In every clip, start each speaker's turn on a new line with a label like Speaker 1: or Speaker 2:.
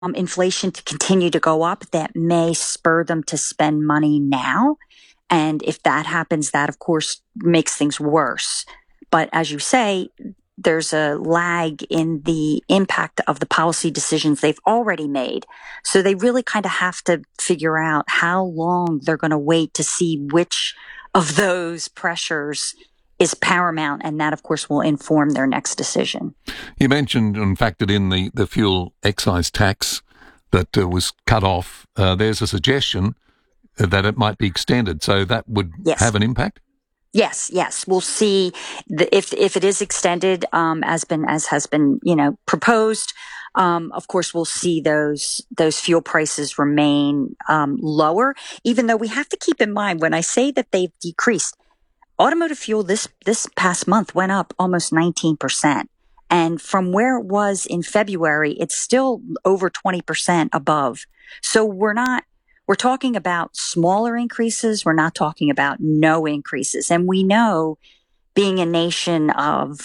Speaker 1: inflation to continue to go up, that may spur them to spend money now. And if that happens, that of course makes things worse. But as you say, there's a lag in the impact of the policy decisions they've already made. So they really kind of have to figure out how long they're going to wait to see which of those pressures is paramount. And that, of course, will inform their next decision.
Speaker 2: You mentioned and factored in the fuel excise tax that was cut off. There's a suggestion that it might be extended. So that would have an impact?
Speaker 1: Yes. We'll see if it is extended, as has been, proposed. Of course, we'll see those fuel prices remain lower, even though we have to keep in mind when I say that they've decreased, automotive fuel this past month went up almost 19%. And from where it was in February, it's still over 20% above. So we're talking about smaller increases. We're not talking about no increases. And we know, being a nation of,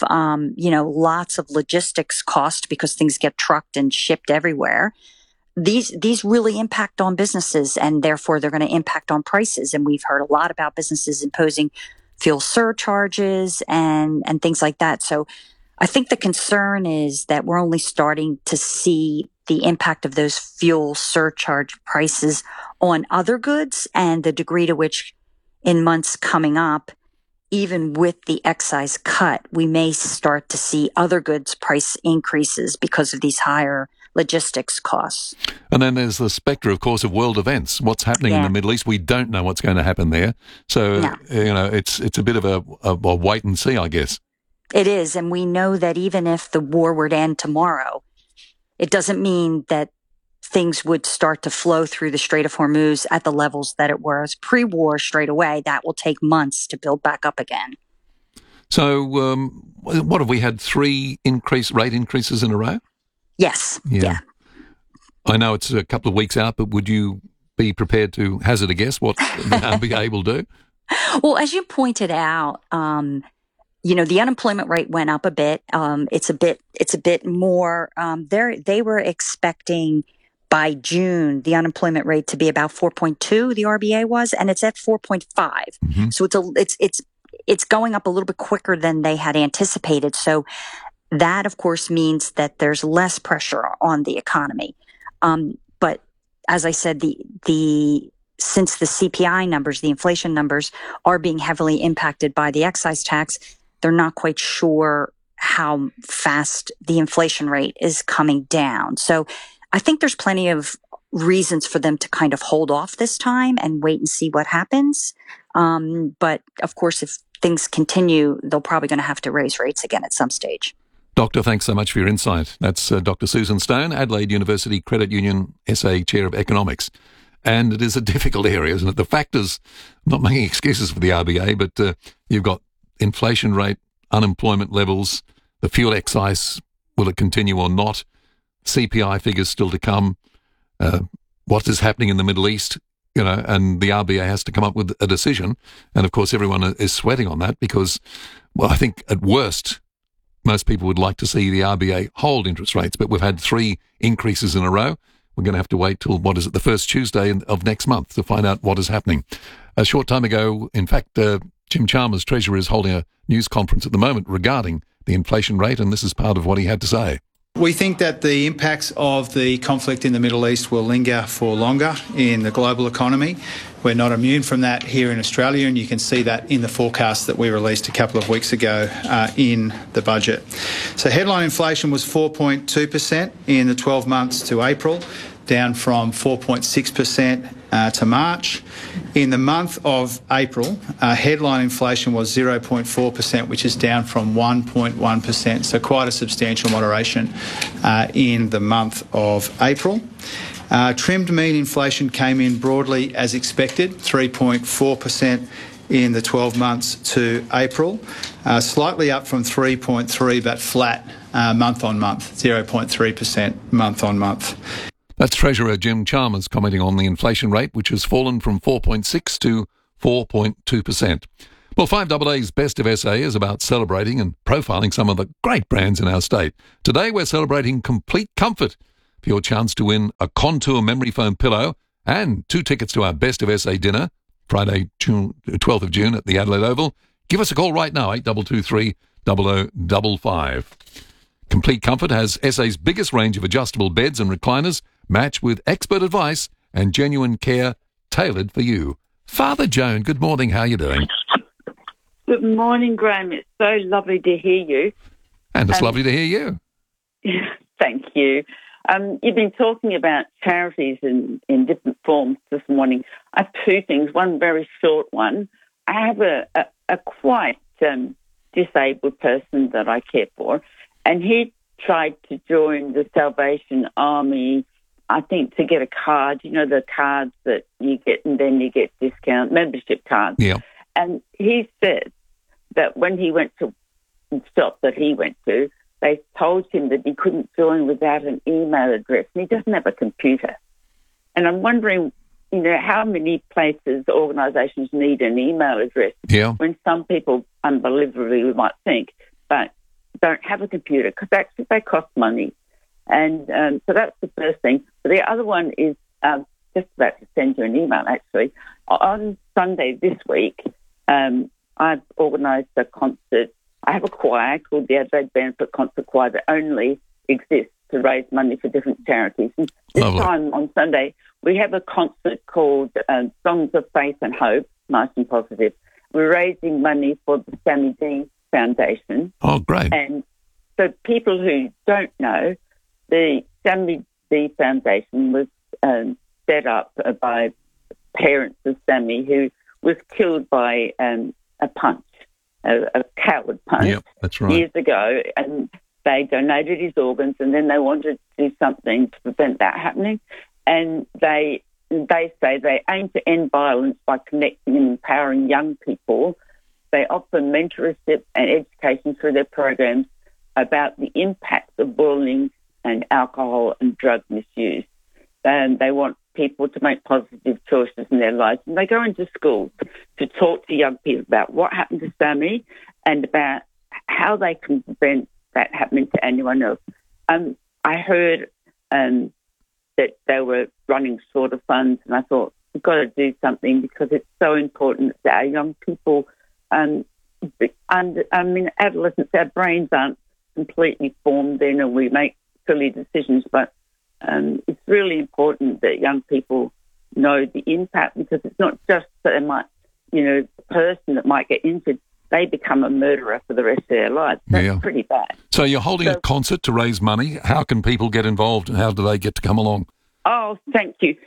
Speaker 1: lots of logistics cost because things get trucked and shipped everywhere, these really impact on businesses, and therefore they're going to impact on prices. And we've heard a lot about businesses imposing fuel surcharges and things like that. So I think the concern is that we're only starting to see the impact of those fuel surcharge prices on other goods, and the degree to which in months coming up, even with the excise cut, we may start to see other goods price increases because of these higher logistics costs.
Speaker 2: And then there's the spectre, of course, of world events. What's happening in the Middle East? We don't know what's going to happen there. So, it's a bit of a wait and see, I guess.
Speaker 1: It is. And we know that even if the war were to end tomorrow, it doesn't mean that things would start to flow through the Strait of Hormuz at the levels that it was pre-war straight away. That will take months to build back up again.
Speaker 2: So what have we had, 3 rate increases in a row?
Speaker 1: Yes. Yeah.
Speaker 2: I know it's a couple of weeks out, but would you be prepared to hazard a guess what the RBA will do?
Speaker 1: Well, as you pointed out, the unemployment rate went up a bit. It's a bit more. They were expecting by June the unemployment rate to be about 4.2. The RBA was, and it's at 4.5. Mm-hmm. So it's going up a little bit quicker than they had anticipated. So that, of course, means that there's less pressure on the economy. But as I said, since the CPI numbers, the inflation numbers, are being heavily impacted by the excise tax, they're not quite sure how fast the inflation rate is coming down. So I think there's plenty of reasons for them to kind of hold off this time and wait and see what happens. But of course, if things continue, they're probably going to have to raise rates again at some stage.
Speaker 2: Doctor, thanks so much for your insight. That's Dr. Susan Stone, Adelaide University Credit Union SA Chair of Economics. And it is a difficult area, isn't it? The factors, I'm not making excuses for the RBA, but you've got inflation rate, unemployment levels, the fuel excise, will it continue or not? CPI figures still to come. What is happening in the Middle East, and the RBA has to come up with a decision. And of course, everyone is sweating on that because, well, I think at worst, most people would like to see the RBA hold interest rates, but we've had 3 increases in a row. We're going to have to wait till, the first Tuesday of next month to find out what is happening. A short time ago, in fact, Jim Chalmers, Treasurer, is holding a news conference at the moment regarding the inflation rate, and this is part of what he had to say.
Speaker 3: We think that the impacts of the conflict in the Middle East will linger for longer in the global economy. We're not immune from that here in Australia, and you can see that in the forecast that we released a couple of weeks ago in the budget. So headline inflation was 4.2% in the 12 months to April, down from 4.6% to March. In the month of April, headline inflation was 0.4%, which is down from 1.1%, so quite a substantial moderation in the month of April. Trimmed mean inflation came in broadly as expected, 3.4% in the 12 months to April, slightly up from 3.3 but flat month on month, 0.3% month on month.
Speaker 2: That's Treasurer Jim Chalmers commenting on the inflation rate, which has fallen from 4.6 to 4.2%. Well, 5AA's Best of SA is about celebrating and profiling some of the great brands in our state. Today we're celebrating Complete Comfort, for your chance to win a Contour memory foam pillow and 2 tickets to our Best of SA dinner, Friday, 12th of June at the Adelaide Oval. Give us a call right now, 8223 0055. Complete Comfort has SA's biggest range of adjustable beds and recliners, matched with expert advice and genuine care tailored for you. Father Joan, good morning. How are you doing?
Speaker 4: Good morning, Graham. It's so lovely to hear you.
Speaker 2: And it's lovely to hear you.
Speaker 4: Thank you. You've been talking about charities in different forms this morning. I have 2 things. One very short one. I have a quite disabled person that I care for, and he tried to join the Salvation Army, I think, to get a card. You know, the cards that you get and then you get discount, membership cards.
Speaker 2: Yeah.
Speaker 4: And he said that when he went to the shop that he went to, they told him that he couldn't join without an email address, and he doesn't have a computer. And I'm wondering, you know, how many places, organisations need an email address when some people, unbelievably, we might think, but don't have a computer, because actually they cost money. And so that's the first thing. But the other one is just about to send you an email, actually. On Sunday this week, I've organised a concert. I have a choir called the Adelaide Benefit Concert Choir that only exists to raise money for different charities. And this time on Sunday, we have a concert called Songs of Faith and Hope, nice and positive. We're raising money for the Sammy D Foundation.
Speaker 2: Oh, great.
Speaker 4: And so people who don't know, the Sammy D Foundation was set up by parents of Sammy, who was killed by a punch. A coward punch
Speaker 2: that's right.
Speaker 4: years ago, and they donated his organs, and then they wanted to do something to prevent that happening. And they say they aim to end violence by connecting and empowering young people. They offer mentorship and education through their programs about the impacts of bullying and alcohol and drug misuse. And they want people to make positive choices in their lives. And they go into schools to talk to young people about what happened to Sammy and about how they can prevent that happening to anyone else. I heard that they were running short of funds, and I thought, we've got to do something, because it's so important that our young people, adolescents, our brains aren't completely formed then, and we make silly decisions, but it's really important that young people know the impact, because it's not just that they might, the person that might get injured, they become a murderer for the rest of their lives. That's pretty bad.
Speaker 2: So you're holding a concert to raise money. How can people get involved, and how do they get to come along?
Speaker 4: Oh, thank you.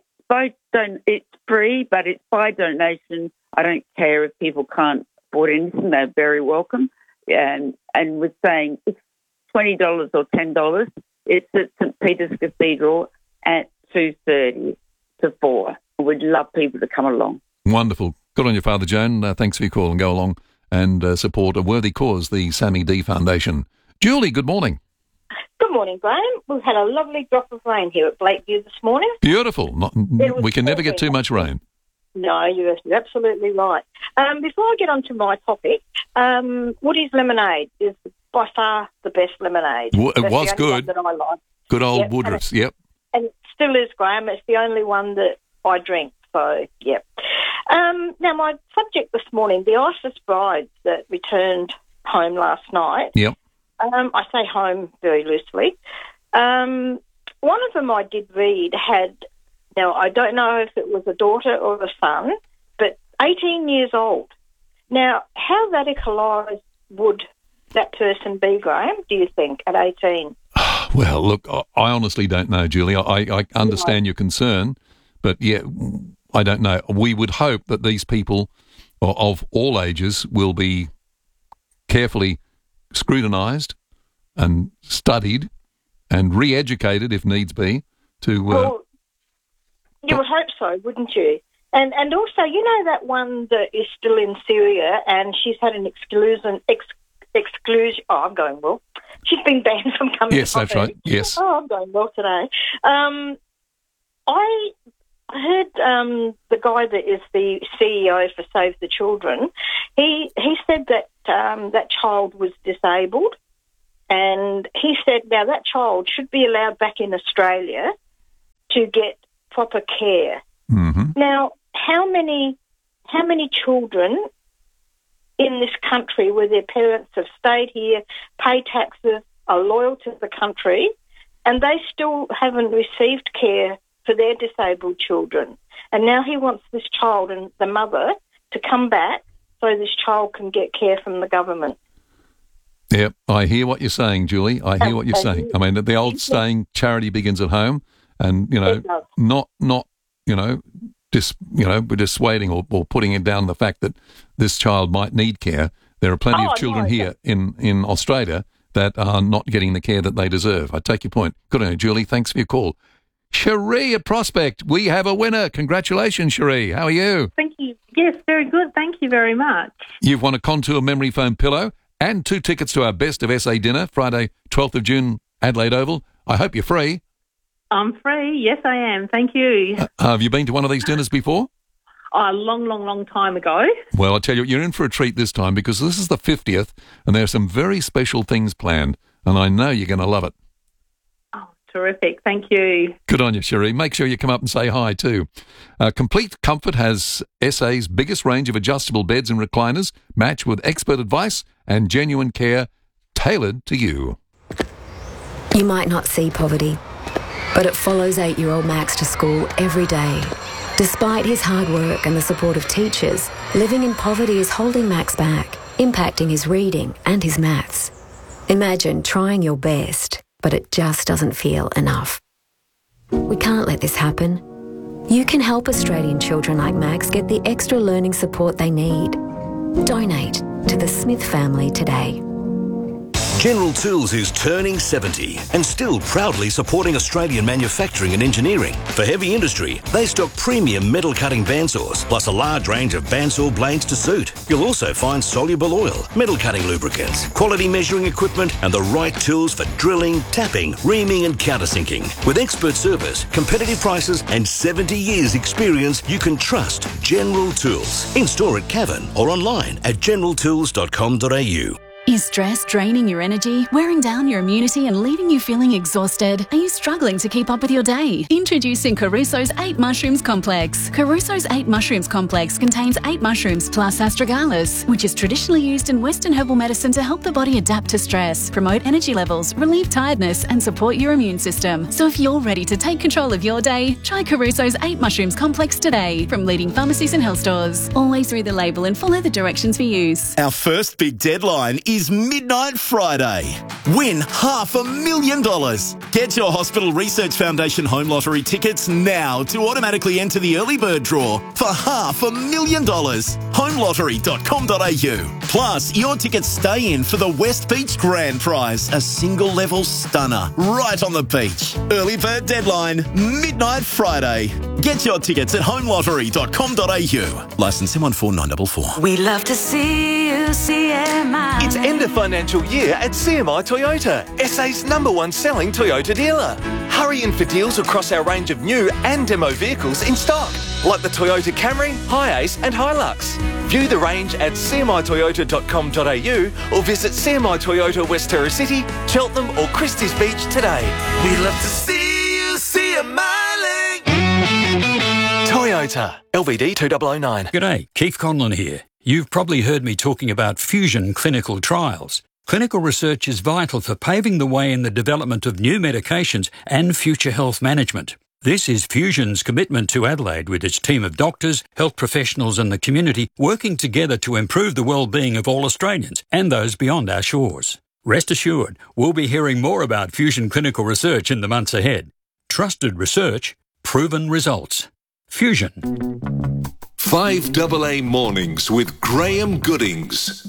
Speaker 4: It's free, but it's by donation. I don't care if people can't afford anything. They're very welcome. And we're saying it's $20 or $10. It's at St. Peter's Cathedral at 2:30 to 4. We'd love people to come along.
Speaker 2: Wonderful. Good on you, Father Joan. Thanks for your call, and go along and support a worthy cause, the Sammy D Foundation. Julie, good morning.
Speaker 5: Good morning, Graham. We've had a lovely drop of rain here at Blakeview this morning.
Speaker 2: Beautiful. We can never get too much rain.
Speaker 5: No, you're absolutely right. Before I get on to my topic, Woody's lemonade is by far the best lemonade.
Speaker 2: It was good.
Speaker 5: That I like.
Speaker 2: Good old Woodruff's,
Speaker 5: And it still is, Graham. It's the only one that I drink, so, yep. Now, my subject this morning, the ISIS brides that returned home last night.
Speaker 2: Yep.
Speaker 5: I say home very loosely. One of them I did read had, now I don't know if it was a daughter or a son, but 18 years old. Now, how radicalised would that person be, Graham, do you think, at 18?
Speaker 2: Well, look, I honestly don't know, Julie. I understand your concern, but, I don't know. We would hope that these people of all ages will be carefully scrutinised and studied and re-educated, if needs be, to...
Speaker 5: Well, you would hope so, wouldn't you? And also, that one that is still in Syria, and she's had an exclusion. Oh, I'm going well. She's been banned from coming.
Speaker 2: Yes, that's right. Yes.
Speaker 5: Oh, I'm going well today. I heard the guy that is the CEO for Save the Children. He said that that child was disabled, And he said now that child should be allowed back in Australia to get proper care.
Speaker 2: Mm-hmm.
Speaker 5: Now, how many children in this country where their parents have stayed here, pay taxes, are loyal to the country, and they still haven't received care for their disabled children? And now he wants this child and the mother to come back so this child can get care from the government.
Speaker 2: Yep, I hear what you're saying, Julie. I hear what you're saying. I mean, the old saying, charity begins at home, and, not dissuading or putting it down the fact that this child might need care. There are plenty of children here in Australia that are not getting the care that they deserve. I take your point. Good on you, Julie. Thanks for your call. Cherie at Prospect, we have a winner. Congratulations, Cherie. How are you?
Speaker 6: Thank you. Yes, very good. Thank you very much.
Speaker 2: You've won a Contour memory foam pillow and 2 tickets to our Best of SA dinner, Friday, 12th of June, Adelaide Oval. I hope you're free.
Speaker 6: I'm free. Yes, I am. Thank you.
Speaker 2: Have you been to one of these dinners before?
Speaker 6: A long time ago.
Speaker 2: Well, I tell you, you're in for a treat this time because this is the 50th and there are some very special things planned, and I know you're going to love it.
Speaker 6: Oh, terrific. Thank you.
Speaker 2: Good on you, Cherie. Make sure you come up and say hi too. Complete Comfort has SA's biggest range of adjustable beds and recliners, matched with expert advice and genuine care tailored to you.
Speaker 7: You might not see poverty, but it follows 8-year-old Max to school every day. Despite his hard work and the support of teachers, living in poverty is holding Max back, impacting his reading and his maths. Imagine trying your best, but it just doesn't feel enough. We can't let this happen. You can help Australian children like Max get the extra learning support they need. Donate to the Smith family today.
Speaker 8: General Tools is turning 70 and still proudly supporting Australian manufacturing and engineering. For heavy industry, they stock premium metal cutting bandsaws, plus a large range of bandsaw blades to suit. You'll also find soluble oil, metal cutting lubricants, quality measuring equipment, and the right tools for drilling, tapping, reaming, and countersinking. With expert service, competitive prices, and 70 years experience, you can trust General Tools. In store at Cavan or online at generaltools.com.au.
Speaker 9: Is stress draining your energy, wearing down your immunity and leaving you feeling exhausted? Are you struggling to keep up with your day? Introducing Caruso's 8 Mushrooms Complex. Caruso's 8 Mushrooms Complex contains 8 mushrooms plus astragalus, which is traditionally used in Western herbal medicine to help the body adapt to stress, promote energy levels, relieve tiredness and support your immune system. So if you're ready to take control of your day, try Caruso's 8 Mushrooms Complex today from leading pharmacies and health stores. Always read the label and follow the directions for use.
Speaker 10: Our first big deadline is Midnight Friday. Win $500,000. Get your Hospital Research Foundation Home Lottery tickets now to automatically enter the early bird draw for $500,000. Homelottery.com.au. Plus, your tickets stay in for the West Beach Grand Prize, a single level stunner right on the beach. Early bird deadline, Midnight Friday. Get your tickets at homelottery.com.au. Licence M14944.
Speaker 11: We love to see you, CMI.
Speaker 12: It's end of financial year at CMI Toyota, SA's #1 selling Toyota dealer. Hurry in for deals across our range of new and demo vehicles in stock, like the Toyota Camry, Hiace and Hilux. View the range at cmitoyota.com.au or visit CMI Toyota West Terra City, Cheltenham or Christie's Beach today.
Speaker 11: We love to see you, smiling.
Speaker 12: Toyota, LVD 2009.
Speaker 13: G'day, Keith Conlon here. You've probably heard me talking about fusion clinical trials. Clinical research is vital for paving the way in the development of new medications and future health management. This is Fusion's commitment to Adelaide with its team of doctors, health professionals and the community working together to improve the well-being of all Australians and those beyond our shores. Rest assured, we'll be hearing more about Fusion clinical research in the months ahead. Trusted research, proven results. Fusion.
Speaker 14: 5AA Mornings with Graham Goodings.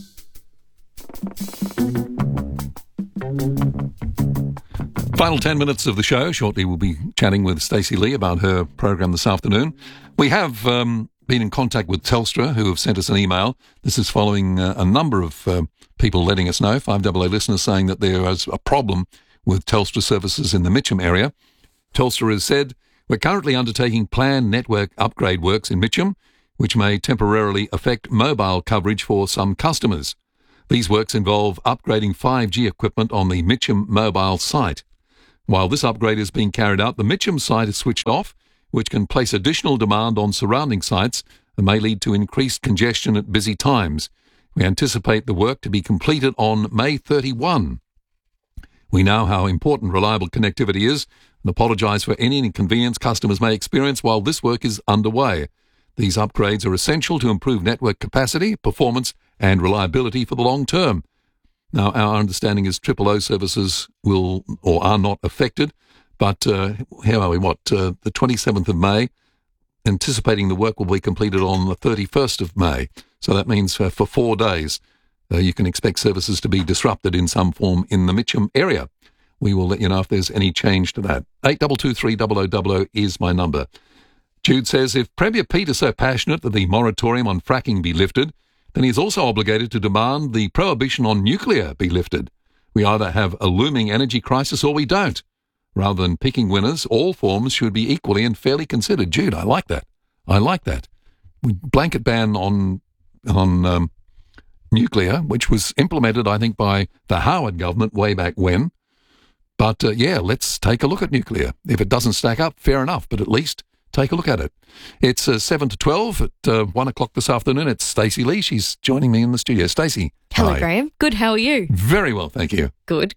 Speaker 2: Final 10 minutes of the show. Shortly we'll be chatting with Stacey Lee about her program this afternoon. We have been in contact with Telstra, who have sent us an email. This is following a number of people letting us know, 5AA listeners, saying that there is a problem with Telstra services in the Mitcham area. Telstra has said, we're currently undertaking planned network upgrade works in Mitcham, which may temporarily affect mobile coverage for some customers. These works involve upgrading 5G equipment on the Mitcham mobile site. While this upgrade is being carried out, the Mitcham site is switched off, which can place additional demand on surrounding sites and may lead to increased congestion at busy times. We anticipate the work to be completed on May 31. We know how important reliable connectivity is and apologise for any inconvenience customers may experience while this work is underway. These upgrades are essential to improve network capacity, performance and reliability for the long term. Now, our understanding is OOO services will or are not affected, but how are we? The 27th of May, anticipating the work will be completed on the 31st of May. So that means for 4 days, you can expect services to be disrupted in some form in the Mitcham area. We will let you know if there's any change to that. 8223 is my number. Jude says, if Premier Pete is so passionate that the moratorium on fracking be lifted, then he is also obligated to demand the prohibition on nuclear be lifted. We either have a looming energy crisis or we don't. Rather than picking winners, all forms should be equally and fairly considered. Jude, I like that. I like that. Blanket ban on nuclear, which was implemented, I think, by the Howard government way back when. But, let's take a look at nuclear. If it doesn't stack up, fair enough, but at least take a look at it. It's 7 to 12 at 1 o'clock this afternoon. It's Stacey Lee. She's joining me in the studio. Stacey.
Speaker 15: Hello,
Speaker 2: hi.
Speaker 15: Graham. Good. How are you?
Speaker 2: Very well, thank you.
Speaker 15: Good.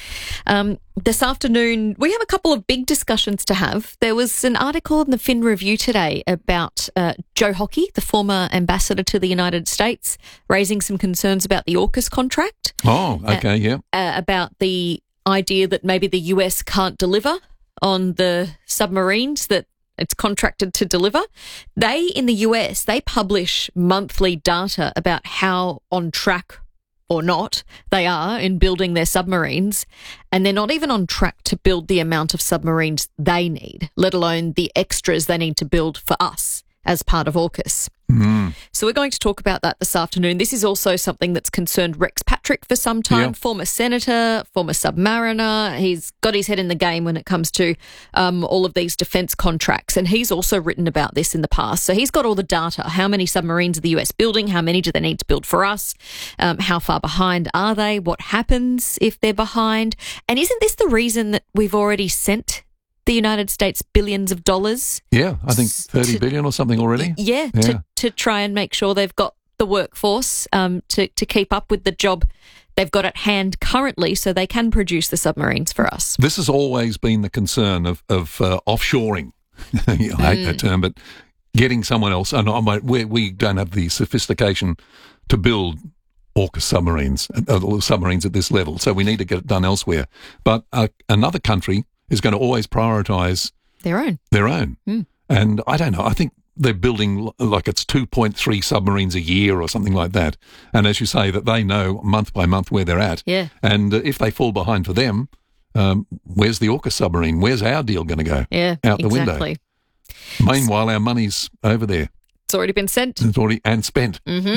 Speaker 15: This afternoon, we have a couple of big discussions to have. There was an article in the Fin Review today about Joe Hockey, the former ambassador to the United States, raising some concerns about the AUKUS contract.
Speaker 2: Oh, okay, yeah.
Speaker 15: About the idea that maybe the US can't deliver on the submarines that it's contracted to deliver. They, in the US, they publish monthly data about how on track or not they are in building their submarines, and they're not even on track to build the amount of submarines they need, let alone the extras they need to build for us as part of AUKUS. So we're going to talk about that this afternoon. This is also something that's concerned Rex Patrick for some time, former senator, former submariner. He's got his head in the game when it comes to all of these defence contracts, and he's also written about this in the past. So he's got all the data. How many submarines are the US building? How many do they need to build for us? How far behind are they? What happens if they're behind? And isn't this the reason that we've already sent the United States billions of dollars?
Speaker 2: Yeah, I think 30 billion or something already.
Speaker 15: Yeah. To try and make sure they've got the workforce to keep up with the job they've got at hand currently so they can produce the submarines for us.
Speaker 2: This has always been the concern of offshoring. I hate that term, but getting someone else. And we don't have the sophistication to build AUKUS submarines at this level, so we need to get it done elsewhere. But another country is going to always prioritise
Speaker 15: their own.
Speaker 2: And I don't know, I think they're building like it's 2.3 submarines a year or something like that. And as you say, that they know month by month where they're at.
Speaker 15: Yeah.
Speaker 2: And if they fall behind for them, where's the AUKUS submarine? Where's our deal going to go?
Speaker 15: Yeah,
Speaker 2: out the window. Meanwhile, our money's over there.
Speaker 15: It's already been sent.
Speaker 2: It's already and spent.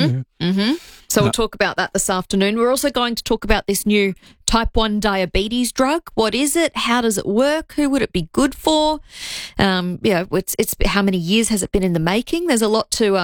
Speaker 15: So we'll talk about that this afternoon. We're also going to talk about this new type 1 diabetes drug. What is it? How does it work? Who would it be good for? It's how many years has it been in the making? There's a lot to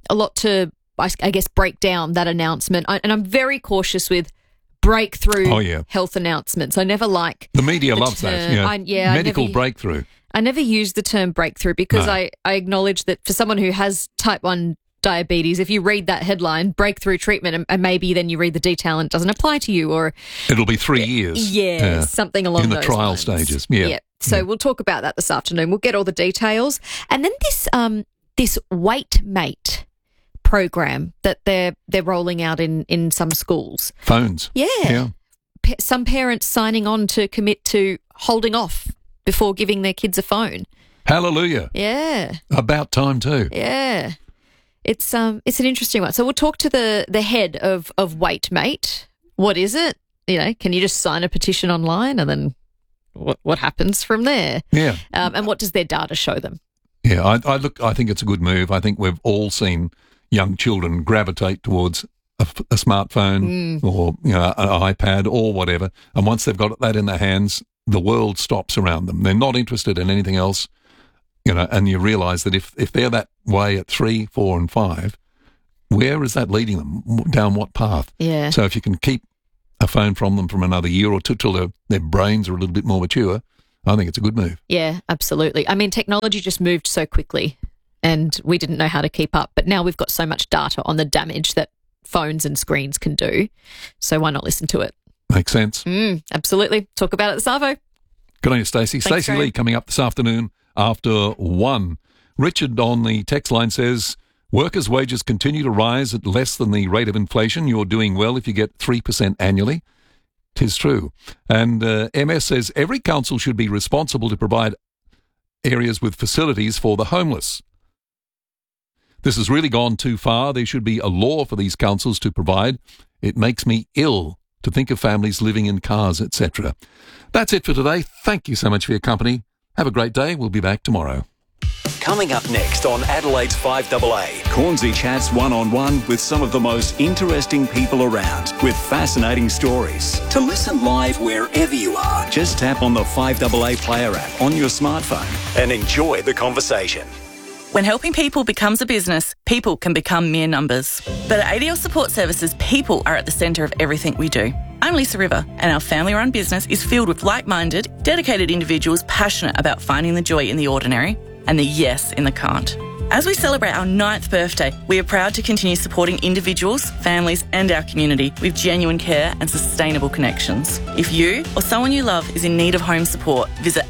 Speaker 15: I guess break down that announcement. And I'm very cautious with breakthrough health announcements. I never like
Speaker 2: the media loves that. Yeah, medical breakthrough.
Speaker 15: I never use the term breakthrough because I acknowledge that for someone who has type 1 diabetes, if you read that headline, breakthrough treatment, and maybe then you read the detail and it doesn't apply to you, or
Speaker 2: it'll be 3 years.
Speaker 15: Yeah, something along those lines.
Speaker 2: In the trial stages. Yeah.
Speaker 15: So we'll talk about that this afternoon. We'll get all the details. And then this WaitMate program that they're rolling out in some schools.
Speaker 2: Phones.
Speaker 15: Yeah. Some parents signing on to commit to holding off before giving their kids a phone.
Speaker 2: Hallelujah.
Speaker 15: Yeah.
Speaker 2: About time too.
Speaker 15: Yeah. It's an interesting one. So we'll talk to the head of WaitMate. What is it? Can you just sign a petition online and then what happens from there?
Speaker 2: Yeah.
Speaker 15: And what does their data show them?
Speaker 2: Yeah, I think it's a good move. I think we've all seen young children gravitate towards a smartphone or an iPad or whatever. And once they've got that in their hands, the world stops around them. They're not interested in anything else, and you realise that if they're that way at 3, 4 and 5, where is that leading them? Down what path?
Speaker 15: Yeah.
Speaker 2: So if you can keep a phone from them from another year or two till their brains are a little bit more mature, I think it's a good move.
Speaker 15: Yeah, absolutely. I mean, technology just moved so quickly and we didn't know how to keep up. But now we've got so much data on the damage that phones and screens can do. So why not listen to it?
Speaker 2: Makes sense.
Speaker 15: Absolutely. Talk about it at the Savo.
Speaker 2: Good on you, Stacey.
Speaker 15: Thanks,
Speaker 2: Stacey
Speaker 15: Graham.
Speaker 2: Lee coming up this afternoon after 1. Richard on the text line says, workers' wages continue to rise at less than the rate of inflation. You're doing well if you get 3% annually. 'Tis true. And MS says, every council should be responsible to provide areas with facilities for the homeless. This has really gone too far. There should be a law for these councils to provide. It makes me ill to think of families living in cars, etc. That's it for today. Thank you so much for your company. Have a great day. We'll be back tomorrow.
Speaker 16: Coming up next on Adelaide's 5AA.
Speaker 17: Cornsey chats one-on-one with some of the most interesting people around with fascinating stories. To listen live wherever you are, just tap on the 5AA Player app on your smartphone
Speaker 16: And enjoy the conversation.
Speaker 18: When helping people becomes a business, people can become mere numbers. But at ADL Support Services, people are at the centre of everything we do. I'm Lisa River, and our family-run business is filled with like-minded, dedicated individuals passionate about finding the joy in the ordinary and the yes in the can't. As we celebrate our 9th birthday, we are proud to continue supporting individuals, families and our community with genuine care and sustainable connections. If you or someone you love is in need of home support, visit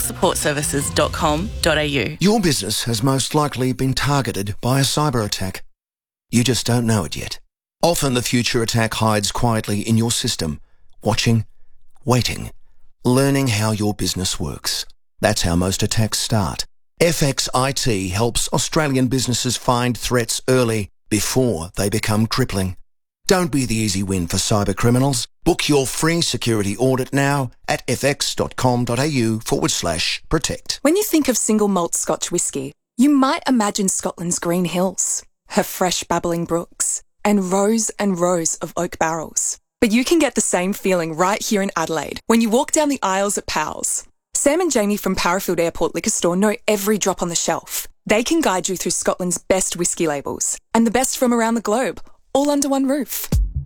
Speaker 18: adlsupportservices.com.au.
Speaker 19: Your business has most likely been targeted by a cyber attack. You just don't know it yet. Often the future attack hides quietly in your system, watching, waiting, learning how your business works. That's how most attacks start. FXIT helps Australian businesses find threats early before they become crippling. Don't be the easy win for cyber criminals. Book your free security audit now at fx.com.au/protect.
Speaker 20: When you think of single malt Scotch whisky, you might imagine Scotland's green hills, her fresh babbling brooks, and rows of oak barrels. But you can get the same feeling right here in Adelaide when you walk down the aisles at Powell's. Sam and Jamie from Parafield Airport Liquor Store know every drop on the shelf. They can guide you through Scotland's best whisky labels and the best from around the globe, all under one roof.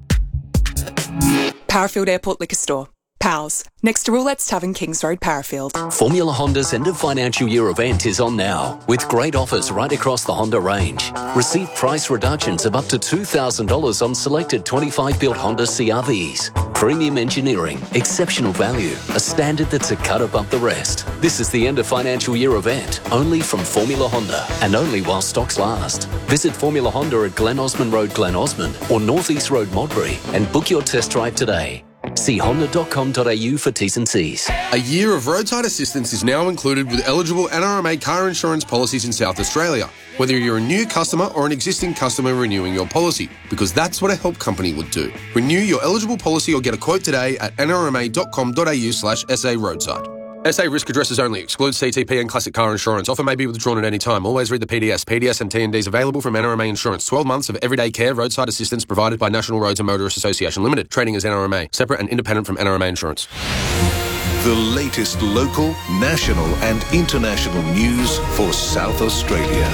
Speaker 20: Parafield Airport Liquor Store. Powell's, next to Roulette's Tavern, Kings Road, Parafield.
Speaker 21: Formula Honda's end of financial year event is on now, with great offers right across the Honda range. Receive price reductions of up to $2,000 on selected 25-built Honda CR-Vs. Premium engineering, exceptional value, a standard that's a cut above the rest. This is the end of financial year event, only from Formula Honda, and only while stocks last. Visit Formula Honda at Glen Osmond Road, Glen Osmond, or North East Road, Modbury, and book your test drive today. See honda.com.au for T's and C's.
Speaker 22: A year of roadside assistance is now included with eligible NRMA car insurance policies in South Australia, whether you're a new customer or an existing customer renewing your policy, because that's what a help company would do. Renew your eligible policy or get a quote today at nrma.com.au/SA roadside. SA risk addresses only. Excludes CTP and classic car insurance. Offer may be withdrawn at any time. Always read the PDS. PDS and TNDs available from NRMA Insurance. 12 months of everyday care, roadside assistance provided by National Roads and Motorists Association Limited. Trading as NRMA. Separate and independent from NRMA Insurance.
Speaker 14: The latest local, national and international news for South Australia.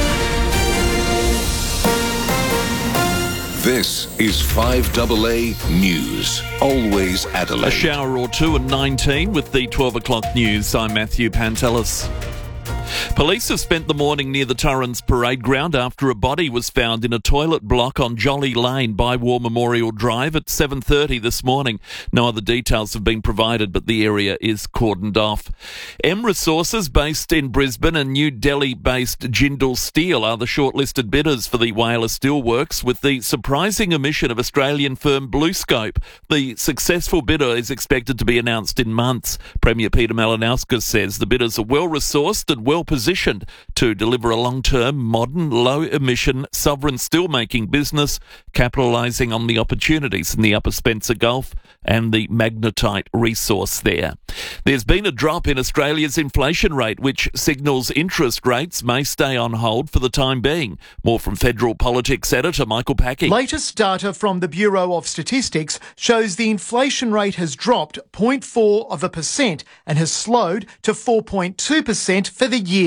Speaker 14: This is 5AA News. Always Adelaide.
Speaker 23: A shower or two at 19 with the 12 o'clock news. I'm Matthew Pantelis. Police have spent the morning near the Torrens Parade Ground after a body was found in a toilet block on Jolly Lane by War Memorial Drive at 7:30 this morning. No other details have been provided, but the area is cordoned off. M Resources, based in Brisbane, and New Delhi-based Jindal Steel are the shortlisted bidders for the Whyalla Steelworks, with the surprising omission of Australian firm BlueScope. The successful bidder is expected to be announced in months. Premier Peter Malinauskas says the bidders are well-resourced and well-positioned to deliver a long-term, modern, low-emission, sovereign steelmaking business, capitalising on the opportunities in the Upper Spencer Gulf and the magnetite resource there. There's been a drop in Australia's inflation rate, which signals interest rates may stay on hold for the time being. More from Federal Politics editor Michael Packy.
Speaker 24: Latest data from the Bureau of Statistics shows the inflation rate has dropped 0.4% and has slowed to 4.2% for the year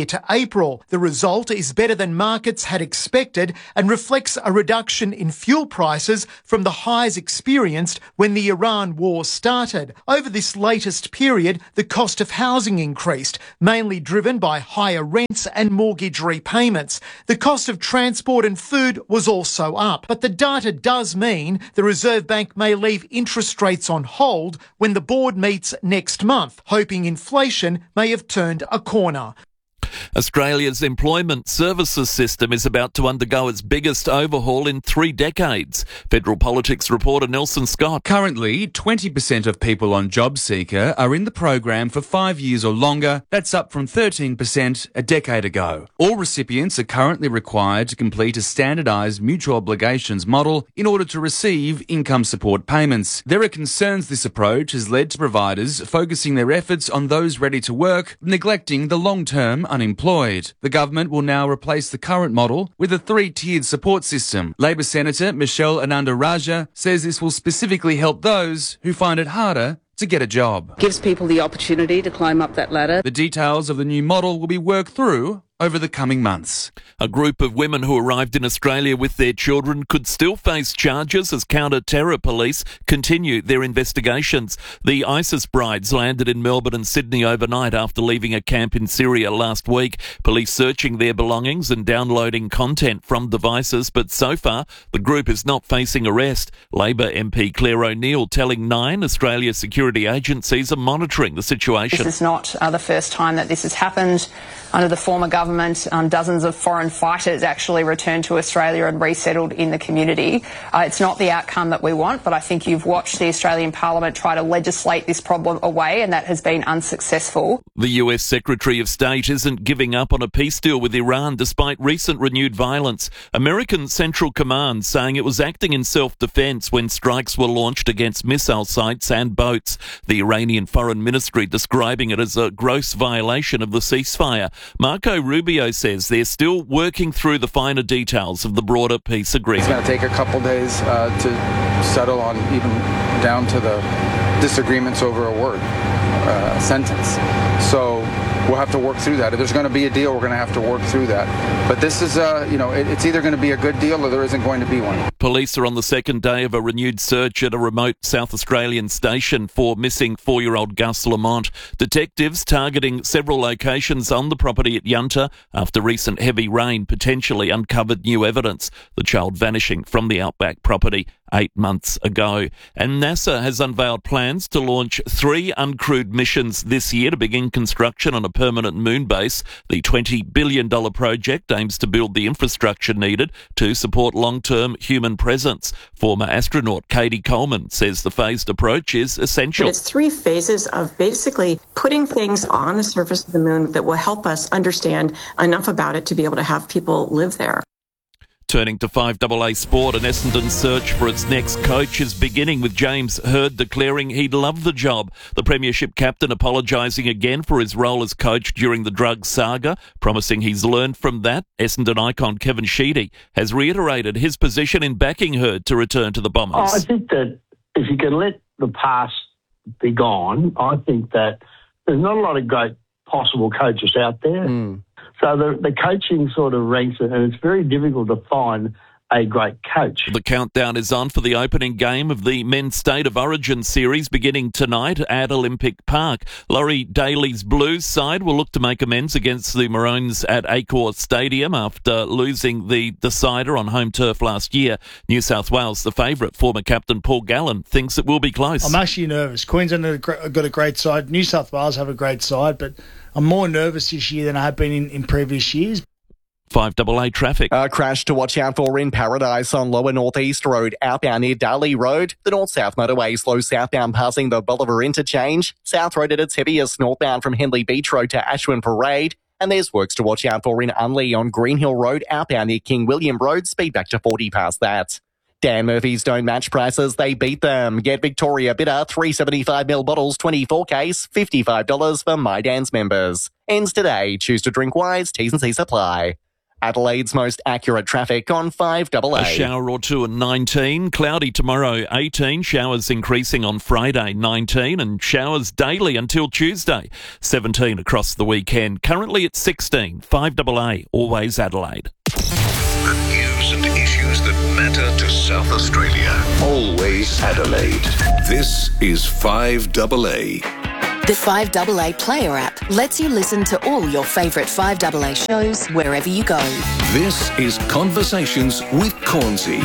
Speaker 24: to April. The result is better than markets had expected and reflects a reduction in fuel prices from the highs experienced when the Iran war started. Over this latest period, the cost of housing increased, mainly driven by higher rents and mortgage repayments. The cost of transport and food was also up. But the data does mean the Reserve Bank may leave interest rates on hold when the board meets next month, hoping inflation may have turned a corner.
Speaker 23: Australia's employment services system is about to undergo its biggest overhaul in 3 decades. Federal Politics reporter Nelson Scott.
Speaker 1: Currently, 20% of people on JobSeeker are in the program for 5 years or longer. That's up from 13% a decade ago. All recipients are currently required to complete a standardised mutual obligations model in order to receive income support payments. There are concerns this approach has led to providers focusing their efforts on those ready to work, neglecting the long-term unemployed. The government will now replace the current model with a 3-tiered support system. Labor Senator Michelle Ananda-Rajah says this will specifically help those who find it harder to get a job.
Speaker 3: Gives people the opportunity to climb up that ladder.
Speaker 1: The details of the new model will be worked through over the coming months.
Speaker 23: A group of women who arrived in Australia with their children could still face charges as counter-terror police continue their investigations. The ISIS brides landed in Melbourne and Sydney overnight after leaving a camp in Syria last week. Police searching their belongings and downloading content from devices, but so far the group is not facing arrest. Labor MP Claire O'Neill telling Nine Australia security agencies are monitoring the situation.
Speaker 4: This is not the first time that this has happened. Under the former government, dozens of foreign fighters actually returned to Australia and resettled in the community. It's not the outcome that we want, but I think you've watched the Australian Parliament try to legislate this problem away, and that has been unsuccessful.
Speaker 23: The US Secretary of State isn't giving up on a peace deal with Iran despite recent renewed violence. American Central Command saying it was acting in self-defense when strikes were launched against missile sites and boats. The Iranian Foreign Ministry describing it as a gross violation of the ceasefire. Marco Rubio says they're still working through the finer details of the broader peace agreement.
Speaker 5: It's going to take a couple days to settle on, even down to the disagreements over a word, a sentence. So we'll have to work through that. If there's going to be a deal, we're going to have to work through that. But this is, it's either going to be a good deal or there isn't going to be one.
Speaker 23: Police are on the second day of a renewed search at a remote South Australian station for missing 4-year-old Gus Lamont. Detectives targeting several locations on the property at Yunta after recent heavy rain potentially uncovered new evidence. The child vanishing from the Outback property 8 months ago. And NASA has unveiled plans to launch 3 uncrewed missions this year to begin construction on a permanent moon base. The $20 billion project aims to build the infrastructure needed to support long-term human presence. Former astronaut Katie Coleman says the phased approach is essential.
Speaker 25: But it's 3 phases of basically putting things on the surface of the moon that will help us understand enough about it to be able to have people live there.
Speaker 23: Turning to 5AA Sport, an Essendon search for its next coach is beginning with James Hird declaring he'd love the job. The Premiership captain apologising again for his role as coach during the drug saga, promising he's learned from that. Essendon icon Kevin Sheedy has reiterated his position in backing Hird to return to the Bombers.
Speaker 26: I think that if you can let the past be gone, I think that there's not a lot of great possible coaches out there. So the coaching sort of ranks, and it's very difficult to find a great coach.
Speaker 23: The countdown is on for the opening game of the Men's State of Origin series beginning tonight at Olympic Park. Laurie Daly's Blues side will look to make amends against the Maroons at Accor Stadium after losing the decider on home turf last year. New South Wales, the favourite, former captain Paul Gallen, thinks it will be close.
Speaker 27: I'm actually nervous. Queensland have got a great side. New South Wales have a great side, but I'm more nervous this year than I have been in previous years.
Speaker 23: 5AA traffic.
Speaker 28: A crash to watch out for in Paradise on Lower North East Road, outbound near Darley Road. The North-South motorway slow southbound passing the Bolivar interchange. South Road at its heaviest northbound from Henley Beach Road to Ashwin Parade. And there's works to watch out for in Unley on Green Hill Road, outbound near King William Road. Speed back to 40 past that. Dan Murphy's don't match prices, they beat them. Get Victoria Bitter 375ml bottles, 24 case, $55 for My Dan's members. Ends today. Choose to drink wise, T's and C's apply. Adelaide's most accurate traffic on 5AA.
Speaker 23: A shower or two at 19. Cloudy tomorrow, 18. Showers increasing on Friday, 19. And showers daily until Tuesday, 17 across the weekend. Currently at 16. 5AA, always Adelaide.
Speaker 14: The news and issues that matter to South Australia. Always Adelaide. This is 5AA.
Speaker 6: The 5AA Player app lets you listen to all your favourite 5AA shows wherever you go.
Speaker 14: This is Conversations with Cornsey.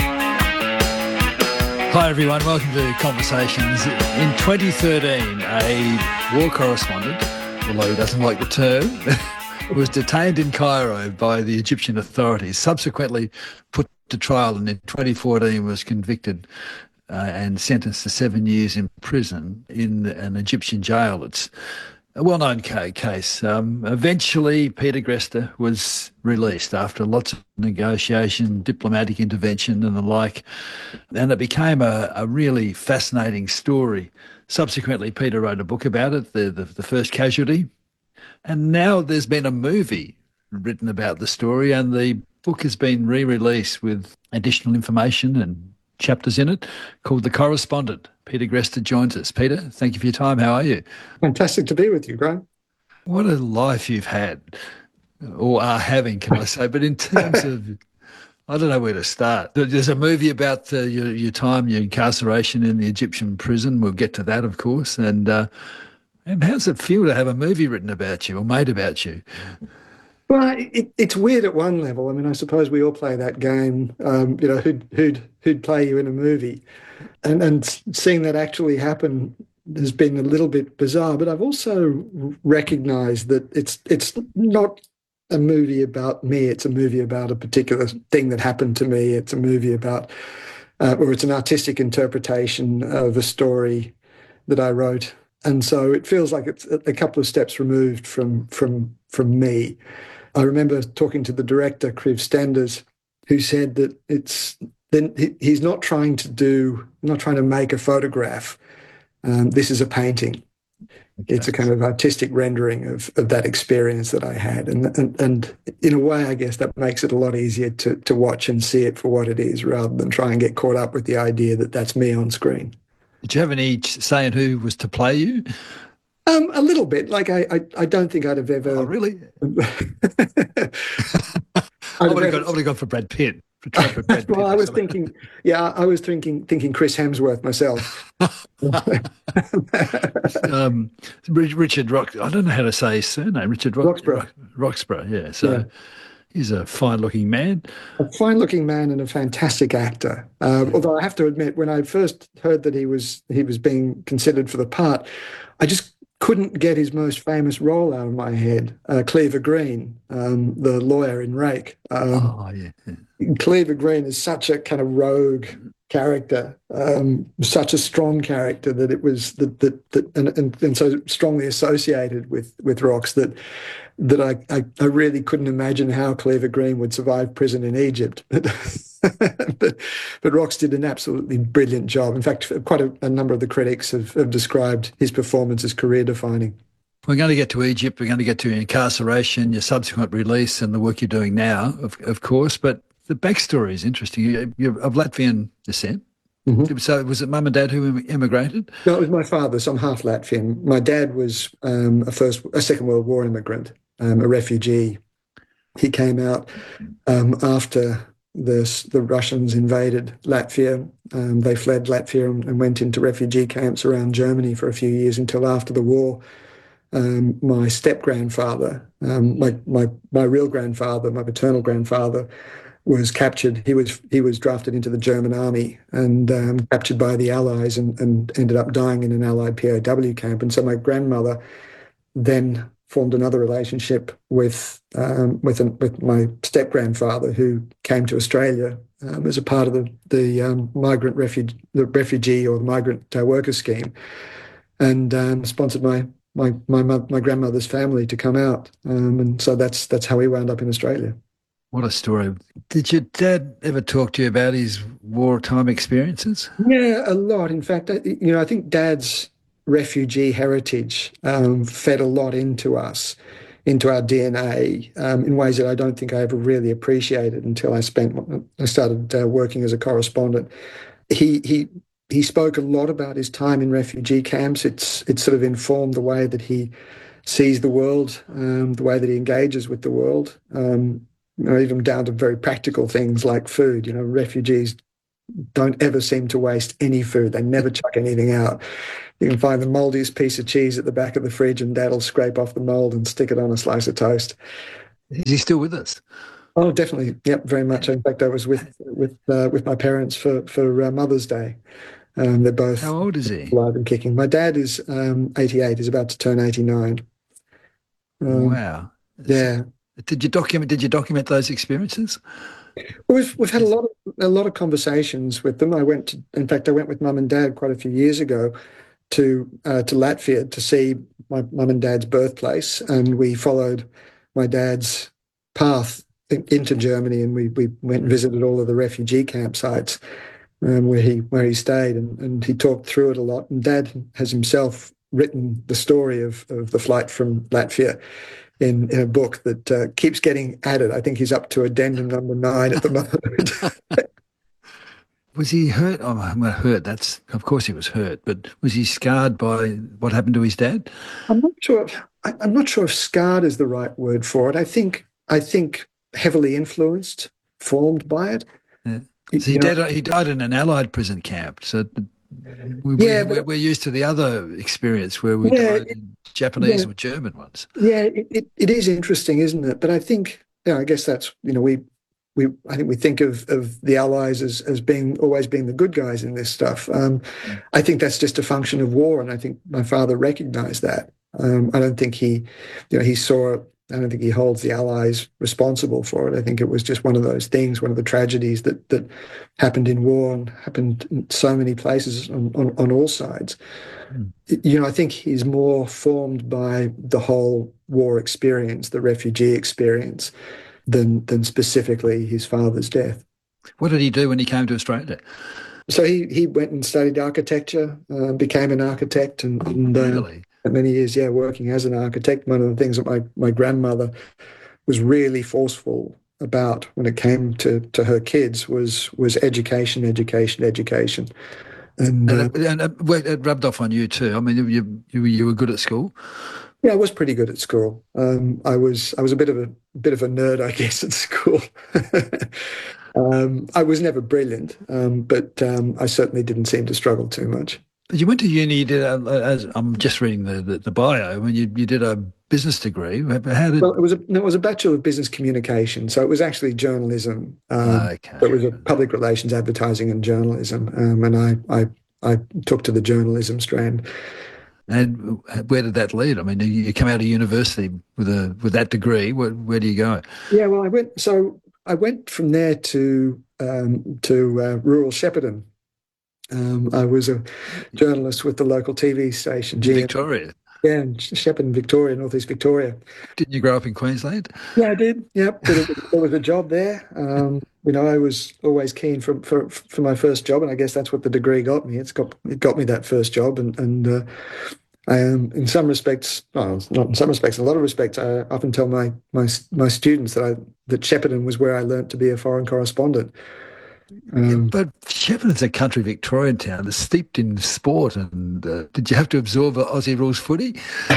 Speaker 7: Hi everyone, welcome to Conversations. In 2013, a war correspondent, although he doesn't like the term, was detained in Cairo by the Egyptian authorities, subsequently put to trial, and in 2014 was convicted and sentenced to 7 years in prison in an Egyptian jail. It's a well-known case. Eventually, Peter Greste was released after lots of negotiation, diplomatic intervention and the like, and it became a really fascinating story. Subsequently, Peter wrote a book about it, the First Casualty, and now there's been a movie written about the story, and the book has been re-released with additional information and chapters in it called The Correspondent. Peter Greste joins us. Peter, thank you for your time. How are you?
Speaker 8: Fantastic to be with you, Graham.
Speaker 7: What a life you've had, or are having, can I say. But in terms of, I don't know where to start. There's a movie about your time, your incarceration in the Egyptian prison. We'll get to that, of course. And how does it feel to have a movie written about you or made about you?
Speaker 8: Well, it's weird at one level. I mean, I suppose we all play that game. Who'd play you in a movie, and seeing that actually happen has been a little bit bizarre. But I've also recognised that it's not a movie about me. It's a movie about a particular thing that happened to me. It's a movie about, or it's an artistic interpretation of a story that I wrote, and so it feels like it's a couple of steps removed from me. I remember talking to the director, Kriv Stenders, who said that he's not trying to make a photograph. This is a painting. Okay. It's a kind of artistic rendering of that experience that I had. And in a way, I guess that makes it a lot easier to watch and see it for what it is, rather than try and get caught up with the idea that that's me on screen.
Speaker 7: Did you have any say in who was to play you?
Speaker 8: A little bit. Like I don't think I'd have ever.
Speaker 7: Oh, really? I would have gone for Brad Pitt.
Speaker 8: Well, I was thinking Chris Hemsworth myself.
Speaker 7: Richard I don't know how to say his surname. Richard Roxburgh. Yeah. So yeah. He's a fine-looking man.
Speaker 8: A fine-looking man and a fantastic actor. Although I have to admit, when I first heard that he was being considered for the part, I just couldn't get his most famous role out of my head. Cleaver Green, the lawyer in Rake. Cleaver Green is such a kind of rogue character, such a strong character that it was and so strongly associated with Rox that I really couldn't imagine how Cleaver Green would survive prison in Egypt. But Rox did an absolutely brilliant job. In fact, quite a number of the critics have described his performance as career-defining.
Speaker 7: We're going to get to Egypt. We're going to get to your incarceration, your subsequent release, and the work you're doing now, of course. But the backstory is interesting. You're of Latvian descent. Mm-hmm. So was it Mum and Dad who immigrated?
Speaker 8: No, it was my father. So I'm half Latvian. My dad was a Second World War immigrant, a refugee. He came out after the Russians invaded Latvia. They fled Latvia and went into refugee camps around Germany for a few years until after the war. My step-grandfather, my real grandfather, my paternal grandfather, was captured. He was drafted into the German army and captured by the Allies and ended up dying in an Allied POW camp. And so my grandmother then formed another relationship with my step-grandfather, who came to Australia as a part of the refugee or the migrant worker scheme, and sponsored my grandmother's family to come out, and so that's how we wound up in Australia.
Speaker 7: What a story. Did your dad ever talk to you about his wartime experiences?
Speaker 8: Yeah, a lot. In fact, I think Dad's refugee heritage fed a lot into us. into our DNA in ways that I don't think I ever really appreciated until I started working as a correspondent. He spoke a lot about his time in refugee camps. It's sort of informed the way that he sees the world, the way that he engages with the world, even down to very practical things like food. Refugees don't ever seem to waste any food. They never chuck anything out. You can find the mouldiest piece of cheese at the back of the fridge, and Dad'll scrape off the mould and stick it on a slice of toast.
Speaker 7: Is he still with us?
Speaker 8: Oh, definitely. Yep, very much. In fact, I was with my parents for Mother's Day. They're both.
Speaker 7: How old is he?
Speaker 8: Alive and kicking. My dad is 88. He's about to turn 89.
Speaker 7: Wow.
Speaker 8: Yeah.
Speaker 7: Did you document those experiences?
Speaker 8: We've had a lot of conversations with them. I went with Mum and Dad quite a few years ago to Latvia to see my mum and dad's birthplace, and we followed my dad's path into Germany, and we went and visited all of the refugee campsites where he stayed, and he talked through it a lot. And Dad has himself written the story of the flight from Latvia in a book that keeps getting added. I think he's up to addendum number 9 at the moment.
Speaker 7: Was he hurt? Oh, well, hurt. Of course he was hurt, but was he scarred by what happened to his dad?
Speaker 8: I'm not sure. I'm not sure if scarred is the right word for it. I think heavily influenced, formed by it.
Speaker 7: Yeah. So he died in an Allied prison camp. So we're used to the other experience where we died in Japanese or German ones.
Speaker 8: Yeah, it is interesting, isn't it? But I think, I guess that's, I think we think of the Allies as always being the good guys in this stuff. I think that's just a function of war, and I think my father recognised that. I don't think he saw it. I don't think he holds the Allies responsible for it. I think it was just one of those things, one of the tragedies that happened in war and happened in so many places on all sides. I think he's more formed by the whole war experience, the refugee experience, than specifically his father's death.
Speaker 7: What did he do when he came to Australia?
Speaker 8: So he went and studied architecture, became an architect, and
Speaker 7: really?
Speaker 8: Many years, working as an architect. One of the things that my grandmother was really forceful about when it came to her kids was education. And
Speaker 7: it rubbed off on you too. I mean, you were good at school.
Speaker 8: Yeah, I was pretty good at school. I was a bit of a nerd, I guess, at school. I was never brilliant, but I certainly didn't seem to struggle too much.
Speaker 7: You went to uni. You did, as I'm just reading the bio. When you did a business degree, how did?
Speaker 8: Well, it was a Bachelor of Business Communication, so it was actually journalism.
Speaker 7: Okay.
Speaker 8: It was a public relations, advertising, and journalism, and I took to the journalism strand.
Speaker 7: And where did that lead? I mean, you come out of university with that degree. Where do you go?
Speaker 8: Yeah, well, I went from there to rural Shepparton. I was a journalist with the local TV station,
Speaker 7: Victoria.
Speaker 8: Yeah, in Shepparton, Victoria, northeast Victoria.
Speaker 7: Didn't you grow up in Queensland?
Speaker 8: Yeah, I did. Yep, there was a job there. I was always keen for my first job, and I guess that's what the degree got me. It got me that first job, and I am, in some respects, well, not in some respects, in a lot of respects, I often tell my students that Shepparton was where I learnt to be a foreign correspondent.
Speaker 7: But Shepparton's a country Victorian town that's steeped in sport. And did you have to absorb Aussie rules footy?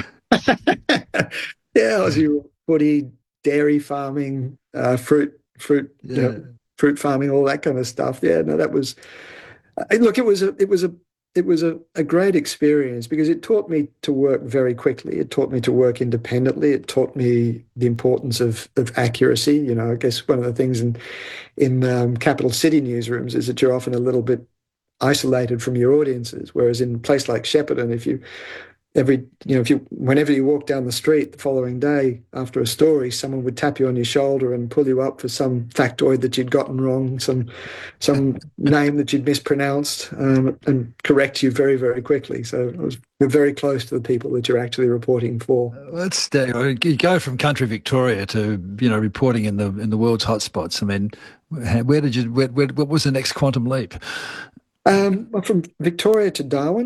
Speaker 8: Yeah, Aussie rules footy, dairy farming, fruit farming, all that kind of stuff. Yeah, no, that was. Look, it was a great experience because it taught me to work very quickly. It taught me to work independently. It taught me the importance of accuracy. I guess one of the things in capital city newsrooms is that you're often a little bit isolated from your audiences, whereas in a place like Shepparton, whenever you walk down the street the following day after a story, someone would tap you on your shoulder and pull you up for some factoid that you'd gotten wrong, some name that you'd mispronounced, and correct you very, very quickly. So you're very close to the people that you're actually reporting for.
Speaker 7: You go from country Victoria to reporting in the world's hotspots. I mean, what was the next quantum leap?
Speaker 8: From Victoria to Darwin.